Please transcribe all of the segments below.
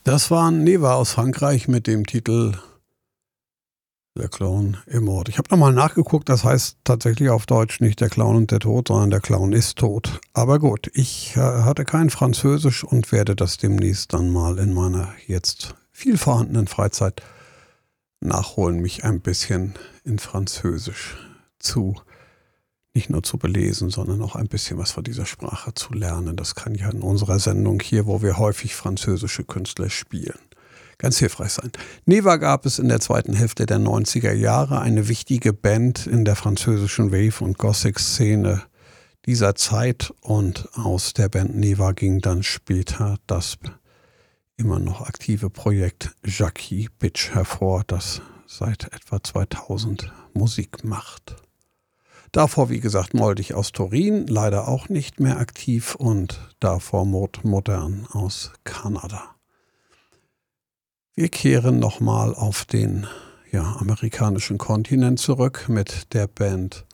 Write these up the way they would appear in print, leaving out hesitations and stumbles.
Das war Neva aus Frankreich mit dem Titel Der Clown est mort. Ich habe nochmal nachgeguckt, das heißt tatsächlich auf Deutsch nicht der Clown und der Tod, sondern der Clown ist tot. Aber gut, ich hatte kein Französisch und werde das demnächst dann mal in meiner jetzt viel vorhandenen Freizeit nachholen, mich ein bisschen in Französisch nicht nur zu belesen, sondern auch ein bisschen was von dieser Sprache zu lernen. Das kann ja in unserer Sendung hier, wo wir häufig französische Künstler spielen, ganz hilfreich sein. Neva gab es in der zweiten Hälfte der 90er Jahre, eine wichtige Band in der französischen Wave- und Gothic-Szene dieser Zeit, und aus der Band Neva ging dann später das immer noch aktive Projekt Jackie Bitch hervor, das seit etwa 2000 Musik macht. Davor, wie gesagt, Moldig aus Turin, leider auch nicht mehr aktiv, und davor Modern aus Kanada. Wir kehren nochmal auf den amerikanischen Kontinent zurück mit der Band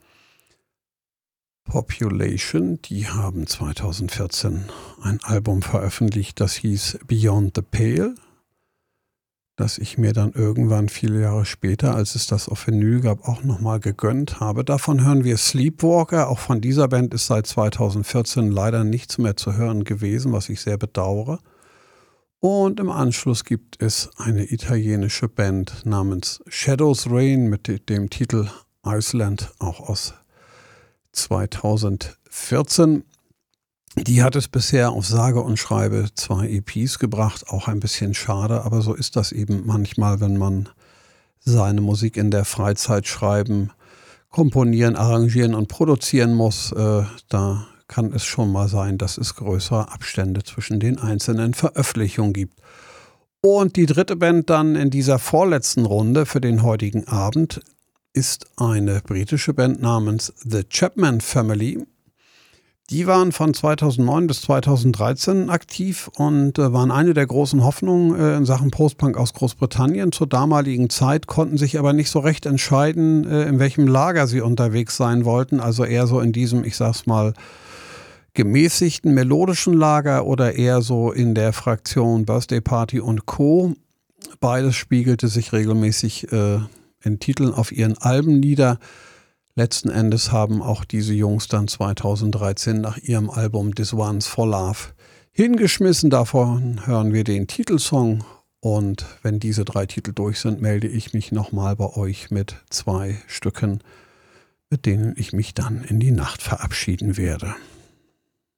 Population. Die haben 2014 ein Album veröffentlicht, das hieß Beyond the Pale, das ich mir dann irgendwann viele Jahre später, als es das auf Vinyl gab, auch nochmal gegönnt habe. Davon hören wir Sleepwalker. Auch von dieser Band ist seit 2014 leider nichts mehr zu hören gewesen, was ich sehr bedauere. Und im Anschluss gibt es eine italienische Band namens Shadows Rain mit dem Titel Iceland, auch aus 2014. Die hat es bisher auf sage und schreibe 2 EPs gebracht, auch ein bisschen schade, aber so ist das eben manchmal, wenn man seine Musik in der Freizeit schreiben, komponieren, arrangieren und produzieren muss. Da kann es schon mal sein, dass es größere Abstände zwischen den einzelnen Veröffentlichungen gibt. Und die dritte Band dann in dieser vorletzten Runde für den heutigen Abend ist eine britische Band namens The Chapman Family. Die waren von 2009 bis 2013 aktiv und waren eine der großen Hoffnungen in Sachen Postpunk aus Großbritannien. Zur damaligen Zeit konnten sich aber nicht so recht entscheiden, in welchem Lager sie unterwegs sein wollten. Also eher so in diesem, ich sag's mal, gemäßigten melodischen Lager oder eher so in der Fraktion Birthday Party und Co. Beides spiegelte sich regelmäßig in Titeln auf ihren Alben nieder. Letzten Endes haben auch diese Jungs dann 2013 nach ihrem Album This One's for Love hingeschmissen. Davon hören wir den Titelsong, und wenn diese 3 Titel durch sind, melde ich mich nochmal bei euch mit 2 Stücken, mit denen ich mich dann in die Nacht verabschieden werde.